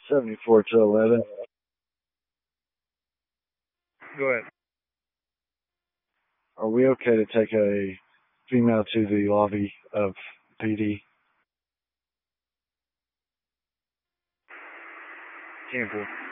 74 to 11. Go ahead. Are we okay to take a female to the lobby of PD? 10-4.